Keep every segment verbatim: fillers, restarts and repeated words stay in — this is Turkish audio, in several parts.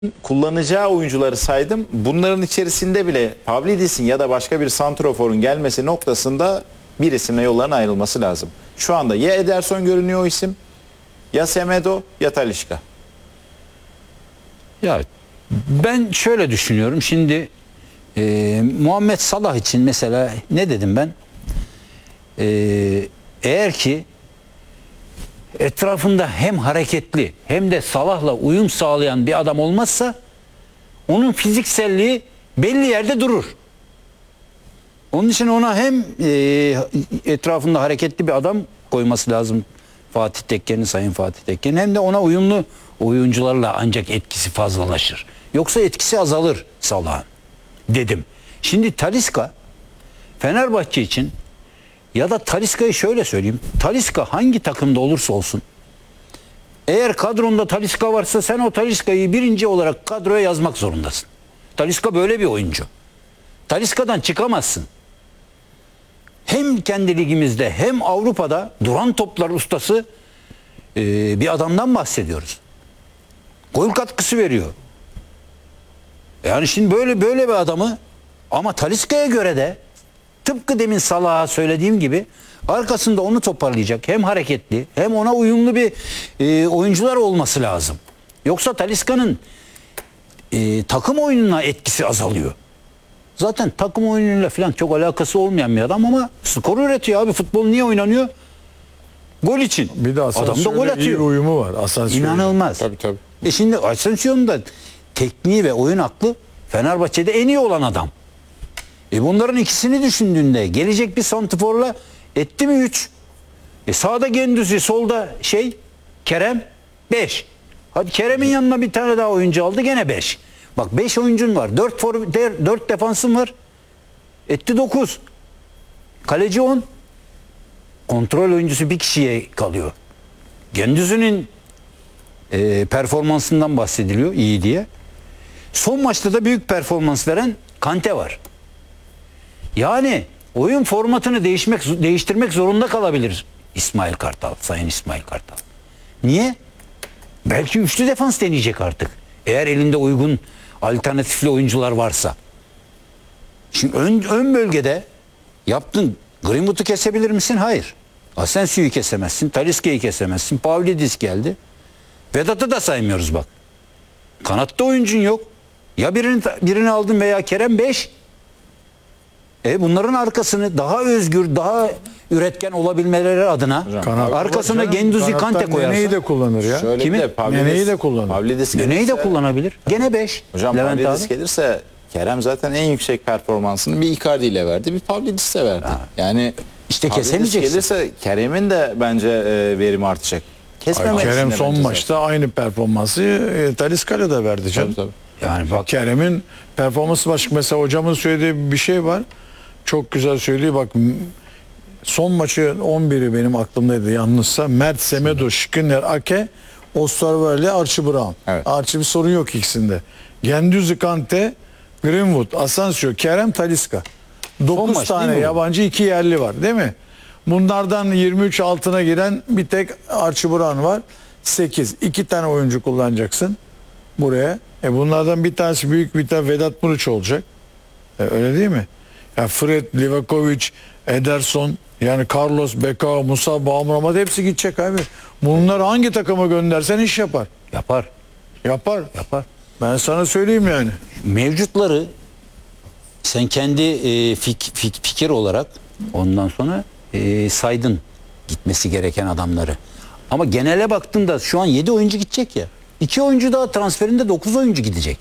kullanacağı oyuncuları saydım. Bunların içerisinde bile Pavlidis'in ya da başka bir santroforun gelmesi noktasında bir isimle yolların ayrılması lazım. Şu anda ya Ederson görünüyor o isim, ya Semedo ya Talisca. Ya ben şöyle düşünüyorum. Şimdi e, Muhammed Salah için mesela ne dedim ben? E, eğer ki etrafında hem hareketli hem de Salah'la uyum sağlayan bir adam olmazsa onun fizikselliği belli yerde durur. Onun için ona hem e, etrafında hareketli bir adam koyması lazım Fatih Tekke'nin, Sayın Fatih Tekke'nin, hem de ona uyumlu oyuncularla ancak etkisi fazlalaşır. Yoksa etkisi azalır Salah'ın dedim. Şimdi Talisca Fenerbahçe için, ya da Talisca'yı şöyle söyleyeyim. Talisca hangi takımda olursa olsun, eğer kadronda Talisca varsa sen o Talisca'yı birinci olarak kadroya yazmak zorundasın. Talisca böyle bir oyuncu. Talisca'dan çıkamazsın. Hem kendi ligimizde hem Avrupa'da duran toplar ustası e, bir adamdan bahsediyoruz. Gol katkısı veriyor. Yani şimdi böyle böyle bir adamı, ama Talisca'ya göre de tıpkı demin Salah'a söylediğim gibi arkasında onu toparlayacak hem hareketli hem ona uyumlu bir e, oyuncular olması lazım. Yoksa Talisca'nın e, takım oyununa etkisi azalıyor. Zaten takım oyunuyla falan çok alakası olmayan bir adam ama skor üretiyor abi. Futbol niye oynanıyor? Gol için. Bir de adam da gol atıyor. iyi uyumu var. Asansörle. İnanılmaz. Tabii tabii. E şimdi Asensio'nun da tekniği ve oyun aklı Fenerbahçe'de en iyi olan adam. E bunların ikisini düşündüğünde gelecek bir santiforla etti mi üç? E sağda Gendüzi, solda şey Kerem beş. Hadi Kerem'in yanına bir tane daha oyuncu aldı, gene beş. Bak beş oyuncun var. dört dört defansın var. Etti dokuz. Kaleci on. Kontrol oyuncusu bir kişiye kalıyor. Gendüzi'nin e, performansından bahsediliyor iyi diye. Son maçta da büyük performans veren Kante var. Yani oyun formatını değişmek değiştirmek zorunda kalabilir İsmail Kartal, Sayın İsmail Kartal. Niye? Belki üçlü defans deneyecek artık. Eğer elinde uygun alternatifli oyuncular varsa. Şimdi ön, ön bölgede yaptın. Greenwood'u kesebilir misin? Hayır. Asensio'yu kesemezsin. Talisca'yı kesemezsin. Pavlidis geldi. Vedat'ı da saymıyoruz bak. Kanatta oyuncun yok. Ya birini birini aldın veya Kerem beş. E bunların arkasını daha özgür, daha üretken olabilmeleri adına Kanat, arkasına Gendüzi, Kante koyarsan. Neneyi de kullanır ya. Şöyle Kimi? bir de Pavlidis, Neneyi de kullanır. Pavlidis Neneyi de gelirse- kullanabilir. Gene beş. Hocam Levent Pavlidis abi. gelirse Kerem zaten en yüksek performansını bir Icardi ile verdi, bir Pavlidis de verdi. Yani İşte Pavlidis kesemeyeceksin. gelirse Kerem'in de bence e, verimi artacak. Kesmemek Kerem için de son bence maçta aynı performansı e, Talisca'yla da verdi canım. Tabii, tabii. Yani bak Kerem'in performansı başka. Mesela hocamın söylediği bir şey var. Çok güzel söylüyor. Bak m- son maçı on biri benim aklımdaydı yanlışsa. Mert, Semedo, Skriniar, Ake, Osterwolde, Archie Brown. Evet. Archie bir sorun yok ikisinde. Gendüzi, Kante, Greenwood, Asensio, Kerem, Talisca. dokuz maç değil tane mi bu? yabancı, iki yerli var değil mi? Bunlardan yirmi üç altına giren bir tek Archie Brown var. sekiz. iki tane oyuncu kullanacaksın buraya. E bunlardan bir tanesi büyük, bir tane Vedat Muriç olacak. E öyle değil mi? Ya Fred, Livakovic, Ederson, yani Carlos, Becao, Musa, Baumramat hepsi gidecek abi. Bunları hangi takıma göndersen iş yapar. yapar. Yapar. Yapar. Ben sana söyleyeyim yani. Mevcutları sen kendi e, fik, fik, fikir olarak ondan sonra e, saydın gitmesi gereken adamları. Ama genele baktığında şu an yedi oyuncu gidecek ya. iki oyuncu daha transferinde dokuz oyuncu gidecek.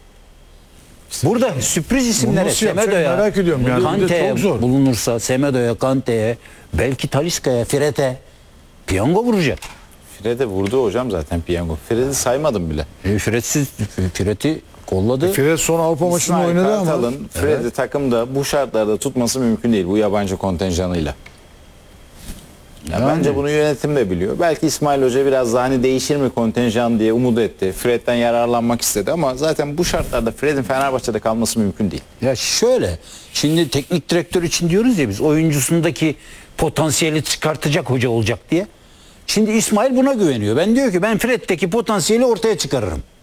Burada sürpriz isimlere nasıl yapacak Semedo'ya, merak ediyorum yani. Bir de Kante'ye çok zor. bulunursa, Semedo'ya, Kante'ye, belki Talisca'ya, Fred'e piyango vuracak. Fred'e vurdu hocam zaten piyango. Fred'i saymadım bile. E, Fred'siz, Fred'i kolladı. Fred son Avrupa maçında İsmail oynadı ama. Kartal'ın Fred'i takımda bu şartlarda tutması mümkün değil bu yabancı kontenjanıyla. Ya Yani. Bence bunu yönetim de biliyor. Belki İsmail Hoca biraz daha hani değişir mi kontenjan diye umut etti. Fred'den yararlanmak istedi ama zaten bu şartlarda Fred'in Fenerbahçe'de kalması mümkün değil. Ya şöyle, şimdi teknik direktör için diyoruz ya biz, oyuncusundaki potansiyeli çıkartacak hoca olacak diye. Şimdi İsmail buna güveniyor. Ben diyor ki ben Fred'deki potansiyeli ortaya çıkarırım.